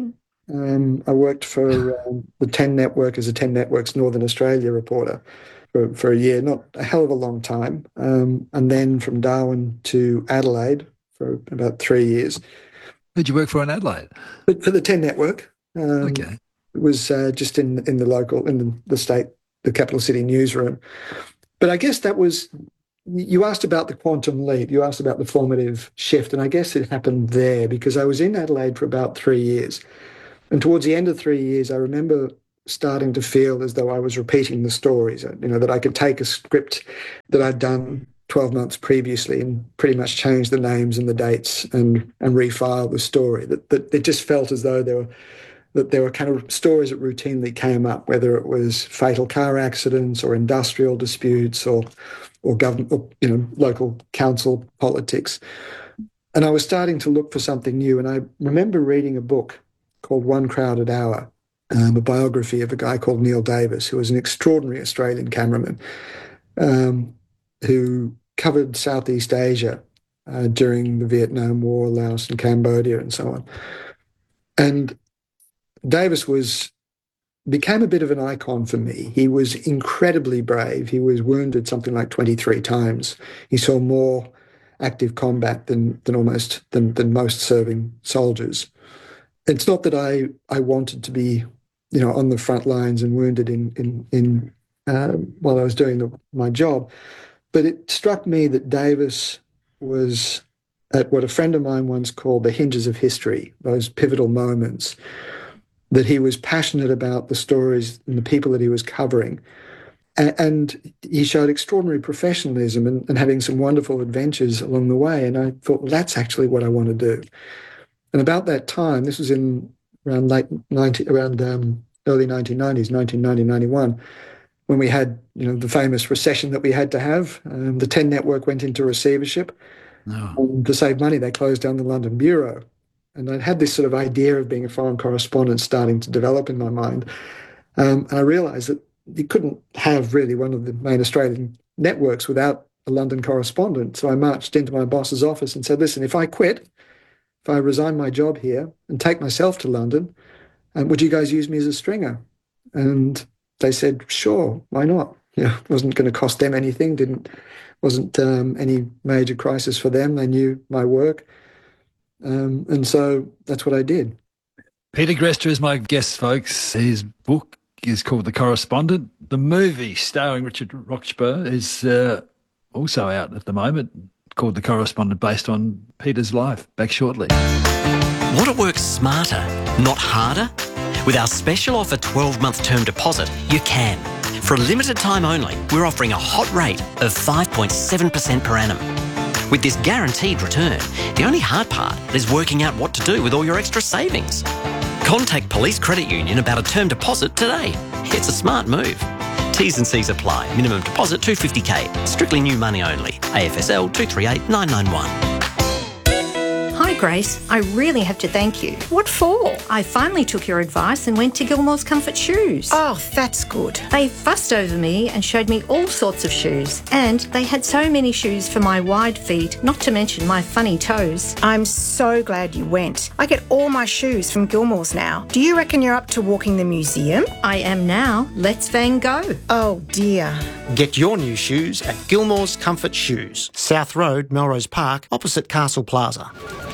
Speaker 8: I worked for the 10 Network as a 10 Network's Northern Australia reporter for a year, not a hell of a long time. And then from Darwin to Adelaide for about 3 years.
Speaker 7: Who'd you work for in Adelaide?
Speaker 8: But for the 10 Network.
Speaker 7: Okay.
Speaker 8: It was just in the state, the capital city newsroom. But I guess that was, you asked about the quantum leap, you asked about the formative shift, and I guess it happened there because I was in Adelaide for about 3 years. And towards the end of 3 years, I remember starting to feel as though I was repeating the stories, that I could take a script that I'd done 12 months previously and pretty much change the names and the dates and refile the story. That it just felt as though there were kind of stories that routinely came up, whether it was fatal car accidents or industrial disputes or government, or, local council politics. And I was starting to look for something new. And I remember reading a book called One Crowded Hour, a biography of a guy called Neil Davis, who was an extraordinary Australian cameraman who covered Southeast Asia during the Vietnam War, Laos and Cambodia and so on. And Davis became a bit of an icon for me. He was incredibly brave. He was wounded something like 23 times. He saw more active combat than most serving soldiers. It's not that I wanted to be, on the front lines and wounded in while I was doing my job, but it struck me that Davis was at what a friend of mine once called the hinges of history, those pivotal moments, that he was passionate about the stories and the people that he was covering. And he showed extraordinary professionalism and having some wonderful adventures along the way. And I thought, well, that's actually what I want to do. And about that time, this was in around early 1990s, 1990, 91, when we had, the famous recession that we had to have. The 10 Network went into receivership.
Speaker 7: No.
Speaker 8: And to save money, they closed down the London bureau. And I'd had this sort of idea of being a foreign correspondent starting to develop in my mind. And I realised that you couldn't have really one of the main Australian networks without a London correspondent. So I marched into my boss's office and said, listen, if I resign my job here and take myself to London, would you guys use me as a stringer? And they said, sure, why not? It wasn't going to cost them anything, wasn't any major crisis for them. They knew my work. And so that's what I did.
Speaker 7: Peter Grester is my guest, folks. His book is called The Correspondent. The movie starring Richard Roxburgh is also out at the moment, called The Correspondent, based on Peter's life. Back shortly.
Speaker 2: Want to work smarter, not harder? With our special offer 12-month term deposit, you can. For a limited time only, we're offering a hot rate of 5.7% per annum. With this guaranteed return, the only hard part is working out what to do with all your extra savings. Contact Police Credit Union about a term deposit today. It's a smart move. T's and C's apply. Minimum deposit $250K. Strictly new money only. AFSL 238991.
Speaker 9: Hi Grace, I really have to thank you.
Speaker 10: What for?
Speaker 9: I finally took your advice and went to Gilmore's Comfort Shoes.
Speaker 10: Oh, that's good.
Speaker 9: They fussed over me and showed me all sorts of shoes. And they had so many shoes for my wide feet, not to mention my funny toes.
Speaker 10: I'm so glad you went. I get all my shoes from Gilmore's now. Do you reckon you're up to walking the museum?
Speaker 9: I am now. Let's Van Gogh.
Speaker 10: Oh dear.
Speaker 11: Get your new shoes at Gilmore's Comfort Shoes, South Road, Melrose Park, opposite Castle Plaza.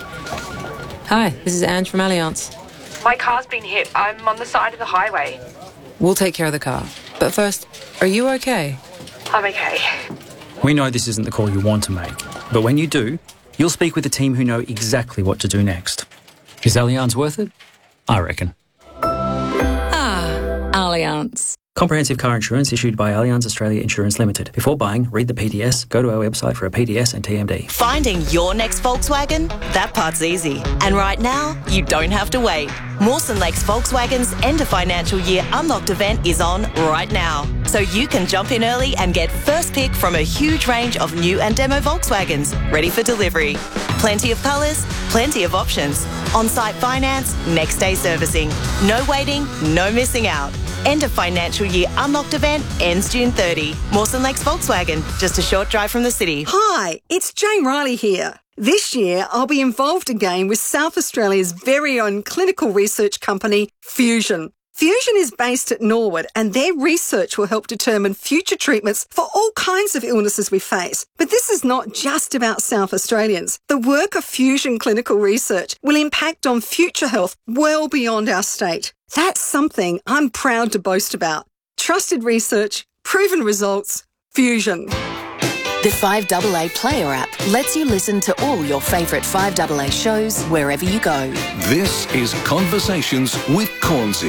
Speaker 12: Hi, this is Ange from Allianz.
Speaker 13: My car's been hit. I'm on the side of the highway.
Speaker 12: We'll take care of the car. But first, are you okay?
Speaker 13: I'm okay.
Speaker 15: We know this isn't the call you want to make, but when you do, you'll speak with a team who know exactly what to do next. Is Allianz worth it? I reckon.
Speaker 12: Allianz.
Speaker 15: Comprehensive car insurance issued by Allianz Australia Insurance Limited. Before buying, read the PDS, go to our website for a PDS and TMD.
Speaker 18: Finding your next Volkswagen? That part's easy. And right now, you don't have to wait. Mawson Lakes Volkswagen's end of financial year unlocked event is on right now. So you can jump in early and get first pick from a huge range of new and demo Volkswagens ready for delivery. Plenty of colours, plenty of options. On-site finance, next day servicing. No waiting, no missing out.
Speaker 3: End of financial year Unlocked event ends June 30. Mawson Lakes Volkswagen, just a short drive from the city.
Speaker 16: Hi, it's Jane Riley here. This year, I'll be involved again with South Australia's very own clinical research company, Fusion. Fusion is based at Norwood, and their research will help determine future treatments for all kinds of illnesses we face. But this is not just about South Australians. The work of Fusion Clinical Research will impact on future health well beyond our state. That's something I'm proud to boast about. Trusted research, proven results, Fusion.
Speaker 6: The 5AA Player app lets you listen to all your favourite 5AA shows wherever you go.
Speaker 14: This is Conversations with Cornsey.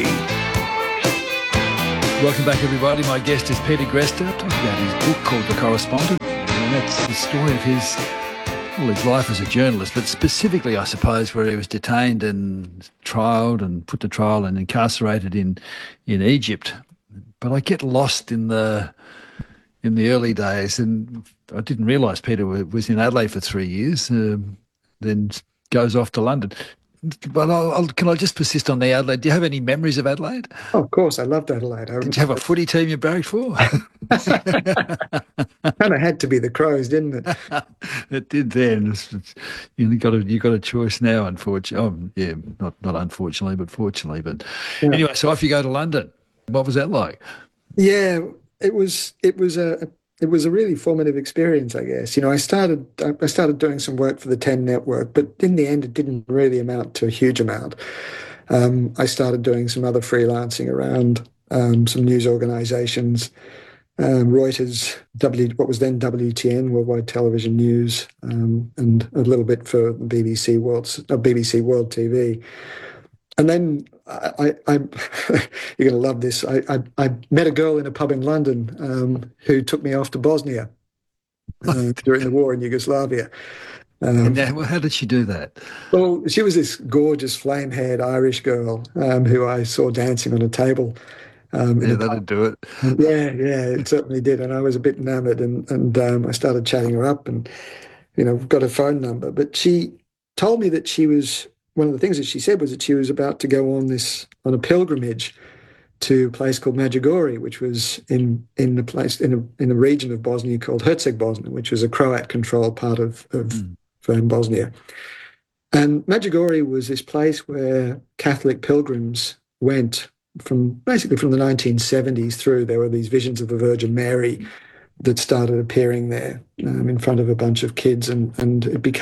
Speaker 7: Welcome back, everybody. My guest is Peter Greste, talking about his book called The Correspondent. And that's the story of his life as a journalist, but specifically, I suppose, where he was detained and trialled and put to trial and incarcerated in Egypt. But I get lost in the early days, and I didn't realise Peter was in Adelaide for 3 years, then goes off to London. But can I just persist on the Adelaide? Do you have any memories of Adelaide?
Speaker 8: Oh, of course, I loved Adelaide.
Speaker 7: Did you have a footy team you barracked for?
Speaker 8: Kind of had to be the Crows, didn't it?
Speaker 7: It did then. You got a choice now, unfortunately. Oh, yeah, not unfortunately, but fortunately. But yeah. Anyway, so off you go to London. What was that like?
Speaker 8: Yeah, it was a really formative experience, I guess. You know, I started doing some work for the 10 Network, but in the end, it didn't really amount to a huge amount. I started doing some other freelancing around some news organisations, Reuters, what was then WTN, Worldwide Television News, and a little bit for BBC World TV. And then I'm you're going to love this. I met a girl in a pub in London who took me off to Bosnia during the war in Yugoslavia.
Speaker 7: And how did she do that?
Speaker 8: Well, she was this gorgeous flame-haired Irish girl who I saw dancing on a table.
Speaker 7: That'd do it.
Speaker 8: Yeah, it certainly did. And I was a bit enamoured, and I started chatting her up, and got her phone number. But she told me that she was. One of the things that she said was that she was about to go on a pilgrimage to a place called Medjugorje, which was in a region of Bosnia called Herceg Bosna, which was a Croat-controlled part of Bosnia. And Medjugorje was this place where Catholic pilgrims went basically from the 1970s through. There were these visions of the Virgin Mary that started appearing there in front of a bunch of kids, and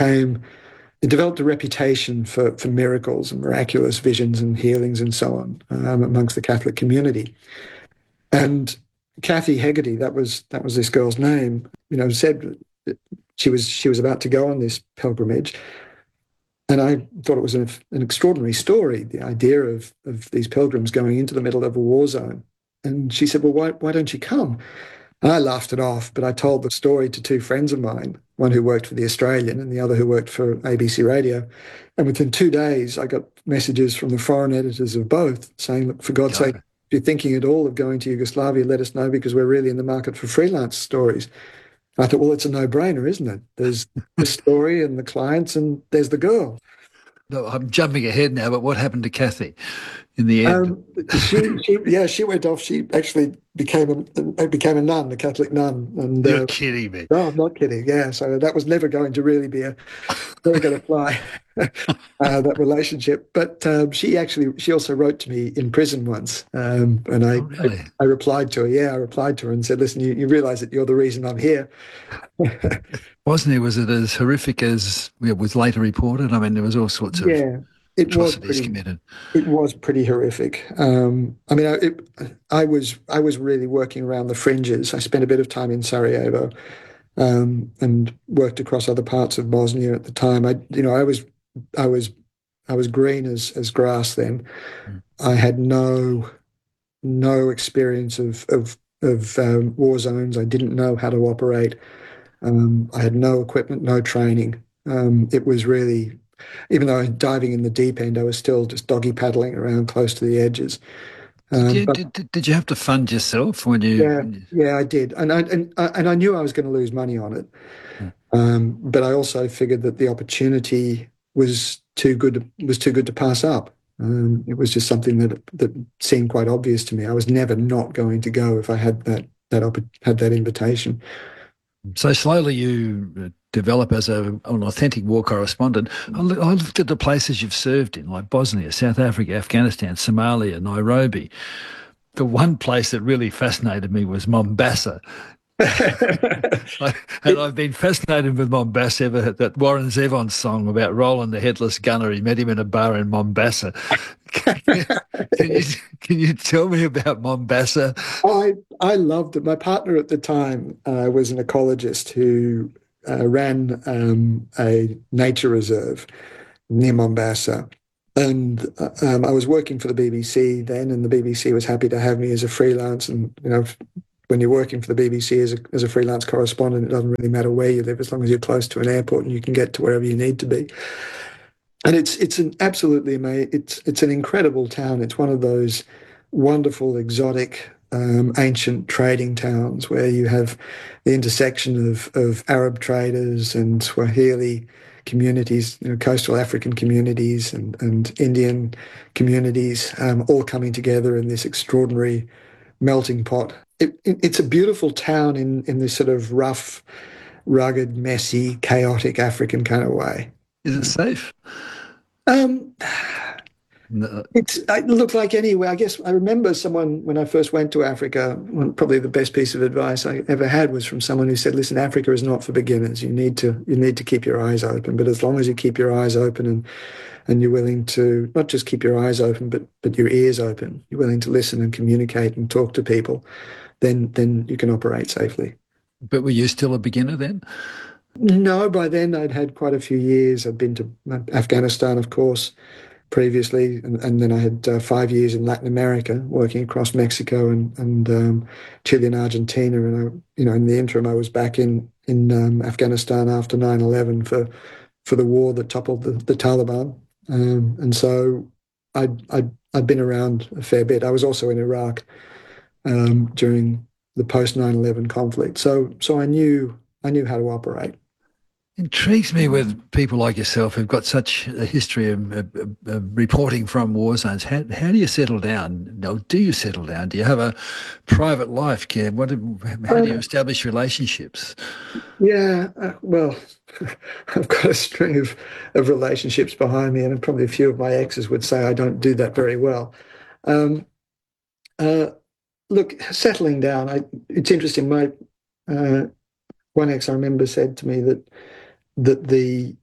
Speaker 8: it developed a reputation for miracles and miraculous visions and healings and so on amongst the Catholic community. And Kathy Hegarty, that was this girl's name, said that she was about to go on this pilgrimage. And I thought it was an extraordinary story, the idea of these pilgrims going into the middle of a war zone. And she said, well, why don't you come? And I laughed it off, but I told the story to two friends of mine, one who worked for The Australian and the other who worked for ABC Radio. And within 2 days, I got messages from the foreign editors of both saying, look, for God's sake, if you're thinking at all of going to Yugoslavia, let us know, because we're really in the market for freelance stories. I thought, well, it's a no-brainer, isn't it? There's the story and the clients, and there's the girl.
Speaker 7: No, I'm jumping ahead now, but what happened to Kathy in the end?
Speaker 8: She went off. She actually became a nun, a Catholic nun. And
Speaker 7: you're kidding me?
Speaker 8: No, I'm not kidding. Yeah, so that was never going to really be never going to fly, that relationship. But she also wrote to me in prison once, and I replied to her. Yeah, I replied to her and said, listen, you realise that you're the reason I'm here.
Speaker 7: Bosnia, was it as horrific as was later reported? I mean, there was all sorts of atrocities committed.
Speaker 8: It was pretty horrific. I was really working around the fringes. I spent a bit of time in Sarajevo and worked across other parts of Bosnia at the time. I was green as grass then. I had no experience of war zones. I didn't know how to operate. I had no equipment, no training. It was really, even though I was diving in the deep end, I was still just doggy paddling around close to the edges.
Speaker 7: Did you have to fund yourself when you?
Speaker 8: Yeah, I did, and I knew I was going to lose money on it, but I also figured that the opportunity was too good to pass up. It was just something that seemed quite obvious to me. I was never not going to go if I had that invitation.
Speaker 7: So slowly you develop as an authentic war correspondent. I looked at the places you've served in, like Bosnia, South Africa, Afghanistan, Somalia, Nairobi. The one place that really fascinated me was Mombasa. And I've been fascinated with Mombasa ever. That Warren Zevon song about Roland the Headless Gunner. He met him in a bar in Mombasa. Can you tell me about Mombasa?
Speaker 8: I loved it. My partner at the time was an ecologist who ran a nature reserve near Mombasa. And I was working for the BBC then, and the BBC was happy to have me as a freelance. And, when you're working for the BBC as a freelance correspondent, it doesn't really matter where you live as long as you're close to an airport and you can get to wherever you need to be. And it's an absolutely amazing, it's an incredible town. It's one of those wonderful, exotic, ancient trading towns where you have the intersection of Arab traders and Swahili communities, coastal African communities and Indian communities, all coming together in this extraordinary melting pot. It's a beautiful town in this sort of rough, rugged, messy, chaotic African kind of way.
Speaker 7: Is it safe?
Speaker 8: No. It looked like anywhere. I guess I remember someone, when I first went to Africa, probably the best piece of advice I ever had was from someone who said, listen, Africa is not for beginners. You need to keep your eyes open. But as long as you keep your eyes open and you're willing to not just keep your eyes open, but your ears open, you're willing to listen and communicate and talk to people, then you can operate safely.
Speaker 7: But were you still a beginner then?
Speaker 8: No, by then I'd had quite a few years. I'd been to Afghanistan, of course, previously, and then I had 5 years in Latin America, working across Mexico and Chile and Argentina. And in the interim, I was back in Afghanistan after 9/11 for the war that toppled the Taliban, and so I'd been around a fair bit. I was also in Iraq during the post 9/11 conflict, so I knew how to operate.
Speaker 7: Intrigues me with people like yourself who've got such a history of reporting from war zones. How do you settle down? Do you settle down? Do you have a private life, Kev? How do you establish relationships?
Speaker 8: Yeah, well, I've got a string of relationships behind me, and probably a few of my exes would say I don't do that very well. Look, settling down, it's interesting. My one ex I remember said to me that the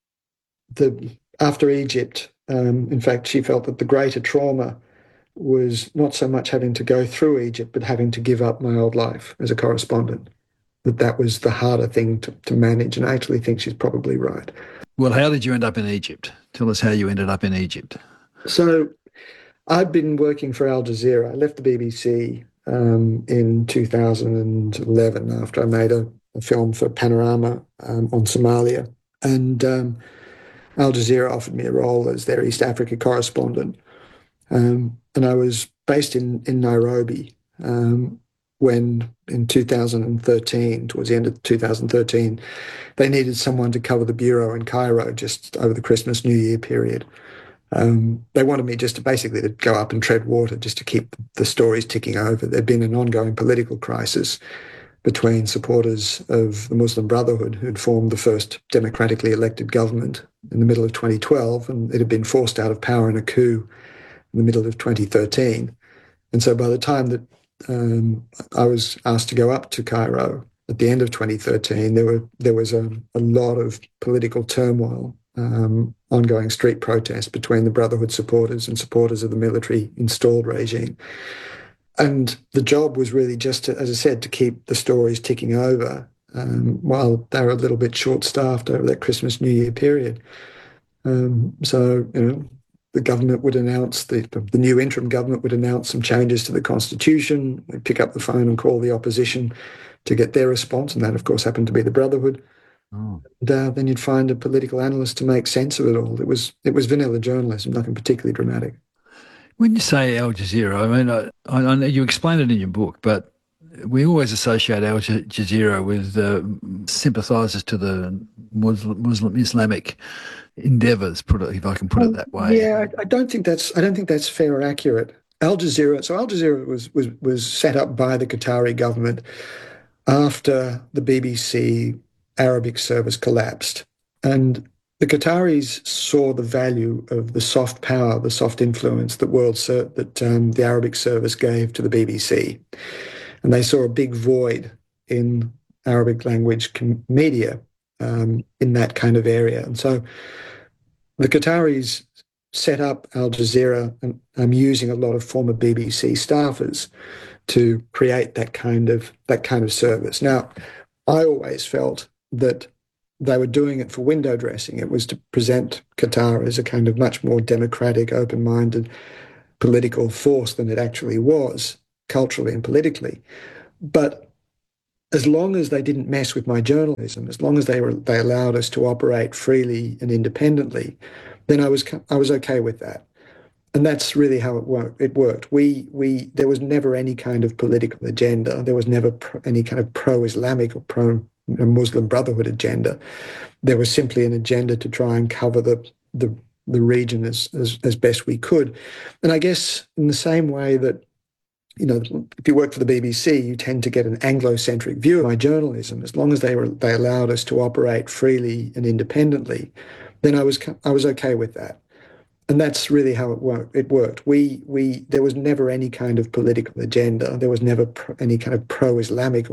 Speaker 8: after Egypt, in fact, she felt that the greater trauma was not so much having to go through Egypt, but having to give up my old life as a correspondent. That was the harder thing to manage, and I actually think she's probably right.
Speaker 7: Well, how did you end up in Egypt? Tell us how you ended up in Egypt.
Speaker 8: So I'd been working for Al Jazeera. I left the BBC in 2011 after I made a film for Panorama on Somalia. And Al Jazeera offered me a role as their East Africa correspondent. And I was based in Nairobi when in 2013, towards the end of 2013, they needed someone to cover the bureau in Cairo just over the Christmas New Year period. They wanted me just to go up and tread water, just to keep the stories ticking over. There'd been an ongoing political crisis between supporters of the Muslim Brotherhood, who'd formed the first democratically elected government in the middle of 2012, and it had been forced out of power in a coup in the middle of 2013. And so by the time that I was asked to go up to Cairo at the end of 2013, there was a lot of political turmoil, ongoing street protests between the Brotherhood supporters and supporters of the military-installed regime. And the job was really just to, as I said, to keep the stories ticking over while they were a little bit short-staffed over that Christmas New Year period. So the government would announce, the new interim government would announce some changes to the constitution. We'd pick up the phone and call the opposition to get their response, and that, of course, happened to be the Brotherhood. Oh. And then you'd find a political analyst to make sense of it all. It was vanilla journalism, nothing particularly dramatic.
Speaker 7: When you say Al Jazeera, I mean, I know you explain it in your book, but we always associate Al Jazeera with sympathisers to the Muslim Islamic endeavours, if I can put it that way.
Speaker 8: Yeah, I don't think that's fair or accurate. Al Jazeera was set up by the Qatari government after the BBC Arabic service collapsed. And the Qataris saw the value of the soft power, the soft influence that the Arabic service gave to the BBC. And they saw a big void in Arabic language media in that kind of area. And so the Qataris set up Al Jazeera, and I'm using a lot of former BBC staffers to create that kind of service. Now, I always felt that they were doing it for window dressing. It was to present Qatar as a kind of much more democratic, open-minded political force than it actually was, culturally and politically. But as long as they didn't mess with my journalism, as long as they allowed us to operate freely and independently, then I was okay with that. And that's really how it worked. There was never any kind of political agenda. There was never any kind of pro-Islamic or pro-Muslim Brotherhood agenda. There was simply an agenda to try and cover the region as best we could. And I guess in the same way that, if you work for the BBC, you tend to get an Anglo-centric view of my journalism. As long as they allowed us to operate freely and independently, then I was okay with that. And that's really how it worked. There was never any kind of political agenda. There was never any kind of pro-Islamic